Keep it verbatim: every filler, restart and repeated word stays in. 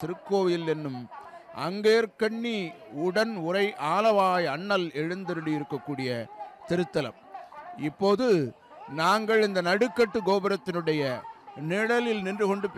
திருக்கோவில் என்னும் அங்கேற்கண்ணி உடன் உரை ஆலவாய் அண்ணல் எழுந்தருளி இருக்கக்கூடிய திருத்தலம். இப்போது நாங்கள் இந்த நடுக்கட்டு கோபுரத்தினுடைய நிழலில் நின்று கொண்டு